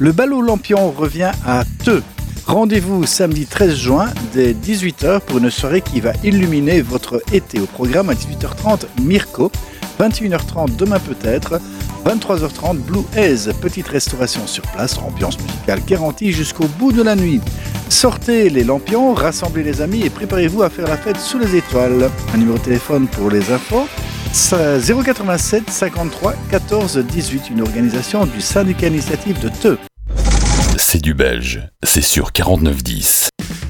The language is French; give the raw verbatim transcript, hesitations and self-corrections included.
Le bal aux lampions revient à Theux. Rendez-vous samedi treize juin dès dix-huit heures pour une soirée qui va illuminer votre été. Au programme à dix-huit heures trente, Mirko, vingt et une heures trente demain peut-être, vingt-trois heures trente, Blue Haze, petite restauration sur place, ambiance musicale garantie jusqu'au bout de la nuit. Sortez les lampions, rassemblez les amis et préparez-vous à faire la fête sous les étoiles. Un numéro de téléphone pour les infos, zéro quatre-vingt-sept cinquante-trois quatorze dix-huit, une organisation du syndicat initiative de Theux. C'est du belge, c'est sur quarante-neuf dix.